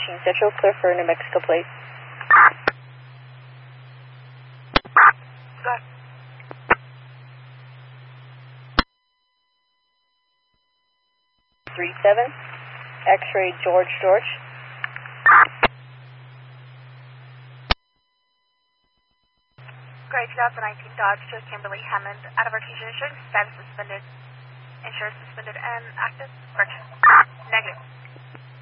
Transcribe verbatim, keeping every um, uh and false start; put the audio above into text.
Machine Central, clear for New Mexico plate. Go ahead. three seven, X-ray George George. Gray twenty nineteen Dodge to Kimberly Hammond, out of rotation, showing status suspended, insurance suspended and active. Correction. Negative.